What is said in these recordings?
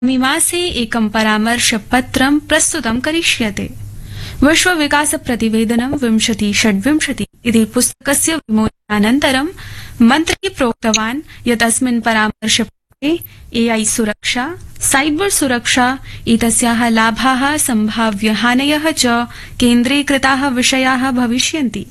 मासे एकं परामर्शपत्रं प्रस्तुतं करिष्यते। विश्व विकास प्रतिवेदनं 2026 इति पुस्तकस्य विमोचनानन्तरं मन्त्री प्रोक्तवान् यत् अस्मिन् परामर्शपत्रे AI सुरक्षा, साइबर सुरक्षा एतस्याः लाभाः सम्भाव्यहानयः च केन्द्रीकृताः विषयाः भविष्यन्ति।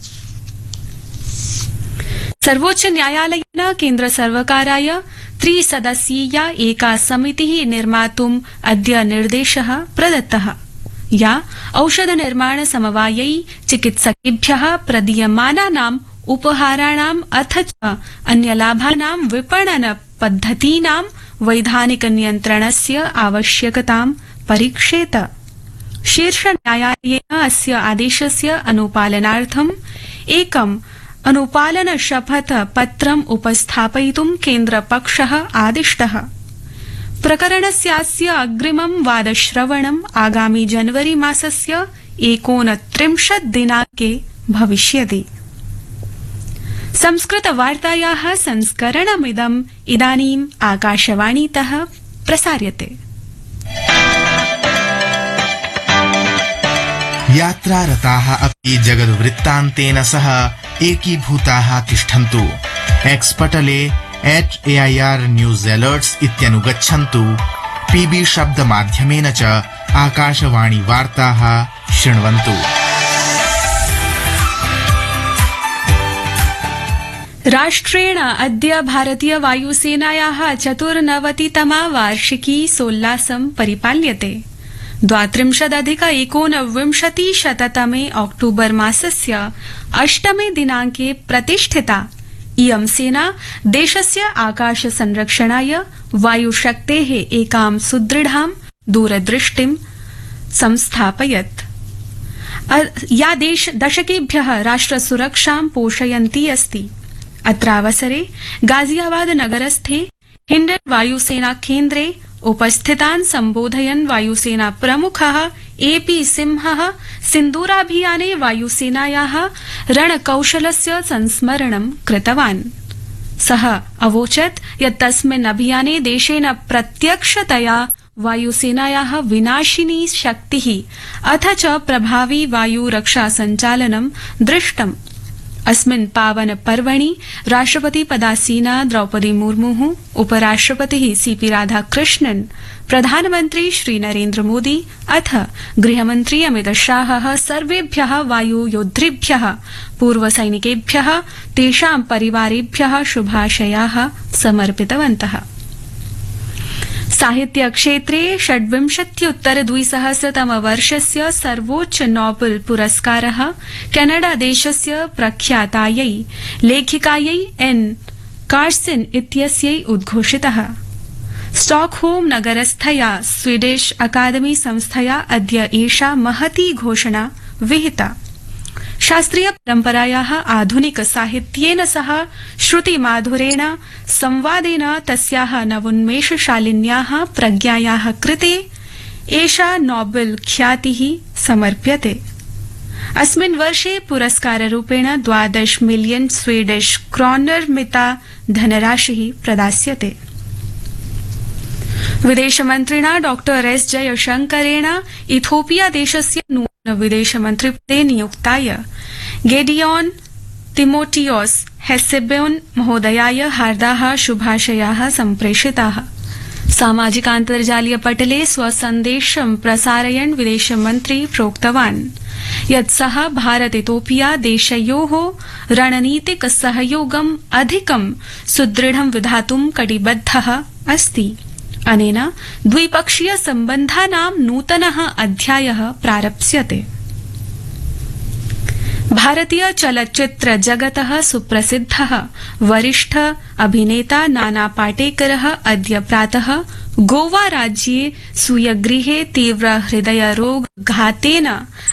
सर्वोच्च न्यायालयेन केन्द्र सर्वकाराय त्रिसदस्यीया एका समितिः निर्मातुम् अद्य निर्देशः प्रदत्तः, या औषध निर्माण समवायै चिकित्सकेभ्यः प्रदीयमानानाम् उपहाराणाम् अथ च अन्यलाभानां विपणन पद्धतीनां वैधानिक नियन्त्रणस्य आवश्यकतां परीक्षेत। शीर्षन्यायालयेन अस्य आदेशस्य अनुपालनार्थम् एकम् अनुपालन शपथ पत्रम् उपस्थापयितुं केन्द्रपक्षः आदिष्टः। प्रकरणस्यास्य अग्रिमं वादश्रवणम् आगामि जनवरी मासस्य 29 दिनाङ्के भविष्यति। संस्कृतवार्तायाः संस्करणमिदम् इदानीम् आकाशवाणीतः प्रसार्यते। यात्रारताः अपि जगद्वृत्तान्तेन सह एकीभूताः तिष्ठन्तु। एक्स पटले @AIR न्यूज अलर्ट्स इत्यनुगच्छन्तु। PB शब्दमाध्यमेन च आकाशवाणी वार्ताः शृण्वन्तु। राष्ट्रेण अद्य भारतीय वायुसेनायाः 94तमा वार्षिकी सोल्लासं परिपाल्यते। 32,1929 अक्टूबर मासस्य 8 दिनाङ्के प्रतिष्ठिता इयं सेना देशस्य आकाश संरक्षणाय वायुशक्तेः एकां सुदृढां दूरदृष्टिं संस्थापयत्, या दशकेभ्यः राष्ट्रसुरक्षां पोषयन्ती अस्ति। अत्रावसरे गाजियाबाद नगरस्थे हिण्डन वायुसेना केन्द्रे उपस्थितान् सम्बोधयन् वायुसेना प्रमुखः AP सिंहः सिन्दूराभियाने वायुसेनायाः रणकौशलस्य संस्मरणं कृतवान्। सः अवोचत् यत् तस्मिन् अभियाने देशेन प्रत्यक्षतया वायुसेनायाः विनाशिनी शक्तिः अथ च प्रभावी वायुरक्षा सञ्चालनं दृष्टम्। अस्मिन् पावन पर्वणि राष्ट्रपति पदासीना द्रौपदी मुर्मुः, उपराष्ट्रपतिः CP राधाकृष्णन्, प्रधानमन्त्री श्री नरेन्द्र मोदी अथ गृहमन्त्री अमित शाहः सर्वेभ्यः वायुयोद्धृभ्यः, पूर्वसैनिकेभ्यः, तेषां परिवारेभ्यः शुभाशयाः समर्पितवन्तः। साहित्य क्षेत्रे 26-उत्तर-2000 सर्वोच्च नोबेल पुरस्कारः कनाडा देशस्य प्रख्यातायै लेखिकायै N कार्सन इत्यस्यै उद्घोषितः। स्टॉकहोम नगरस्थया स्वीडिश अकादमी संस्थया अद्य एषा महती घोषणा विहिता। शास्त्रीय परम्परायाः आधुनिक साहित्येन सह श्रुतिमाधुरेण संवादेन तस्याः नवोन्मेषशालिन्याः प्रज्ञायाः कृते एषा नोबेल ख्यातिः समर्प्यते। अस्मिन् वर्षे पुरस्काररूपेण 12 मिलियन स्वीडिश क्रोनर मिता धनराशिः प्रदास्यते। विदेशमन्त्रिणा डॉ S जयशंकरेण इथोपिया देशस्य नूतन विदेशमन्त्रिपदे नियुक्ताय गेडियोन तिमोथियोस हेसेबोन महोदयाय हार्दाः शुभाशयाः सम्प्रेषिताः। सामाजिकान्तर्जालीय पटले स्वसन्देशं प्रसारयन् विदेशमन्त्री प्रोक्तवान् यत् सः भारत इथोपिया देशयोः रणनीतिक सहयोगम् अधिकं सुदृढं विधातुं कटिबद्धः अस्ति। अनेन द्विपक्षीय सम्बन्धानां नूतनः अध्यायः प्रारप्स्यते। भारतीय चलच्चित्र जगतः सुप्रसिद्धः वरिष्ठ अभिनेता नाना पाटेकरः अद्य प्रातः गोवा राज्ये स्वीयगृहे तीव्र हृदयरोगघातेन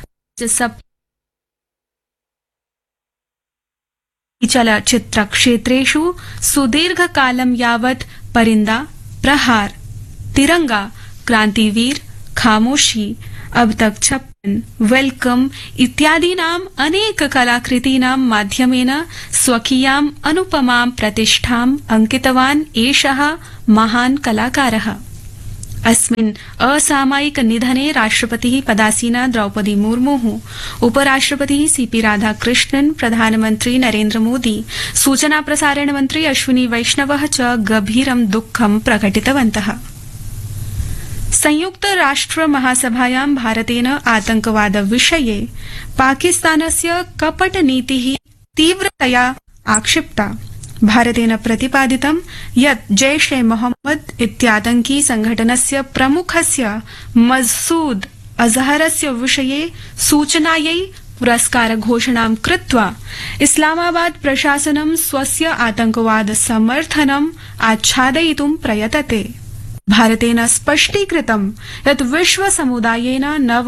चलच्चित्रक्षेत्रेषु सुदीर्घकालं यावत् परिन्दा, प्रहार, तिरंगा, क्रांतिवीर, खामोशी, अब तक 56, वेलकम इत्यादीनाम् अनेक कलाकृतीनां माध्यमेन स्वकीयाम् अनुपमां प्रतिष्ठाम् अंकितवान् एषः महान् कलाकारः। अस्मिन् असामयिक निधने राष्ट्रपतिः पदासीना द्रौपदी मुर्मुः उपराष्ट्रपतिः सीपी राधाकृष्णन् प्रधानमन्त्री नरेन्द्र मोदी सूचना प्रसारण मन्त्री अश्विनी वैष्णवः च गभीरं दुःखं प्रकटितवन्तः। संयुक्त राष्ट्र महासभायां भारतेन आतंकवाद विषये पाकिस्तानस्य कपटनीतिः तीव्रतया आक्षिप्ता। भारतेन प्रतिपादितं यत् जैश ए मोहम्मद इत्यातंकी संघटनस्य प्रमुखस्य मसूद अजहरस्य विषये सूचनायै पुरस्कार घोषणां कृत्वा इस्लामाबाद प्रशासनं स्वस्य आतंकवाद समर्थनम् आच्छादयितुं प्रयतते। भारतेन स्पष्टीकृतं यत् विश्व समुदायेन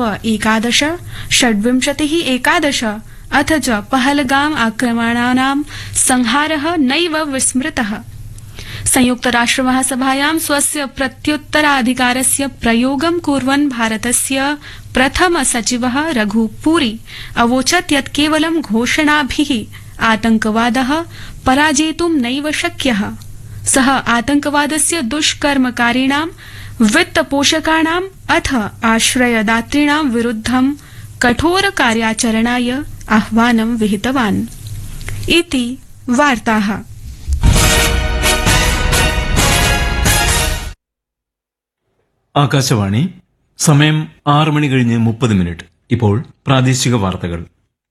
9/11/26/11 अथ च पहलगाम आक्रमणानां संहारः नैव विस्मृतः। संयुक्त राष्ट्र महासभायां स्वस्य प्रत्युत्तराधिकारस्य प्रयोगं कुर्वन् भारतस्य प्रथम सचिवः रघुपुरी अवोचत् यत् केवलं घोषणाभिः आतंकवादः पराजेतुं नैव शक्यः। सः आतंकवादस्य दुष्कर्मकारिणां वित्तपोषकाणाम् अथ आश्रयदातॄणां विरुद्धं कठोर कार्याचरणाय आह्वानं विहितवान्। इति वार्ताः। ആകാശവാണി സമയം 6:30 ഇപ്പോൾ പ്രാദേശിക വാർത്തകൾ.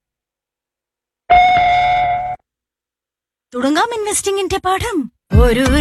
തുടങ്ങാം ഇൻവെസ്റ്റിംഗിന്റെ പാഠം. ഒരു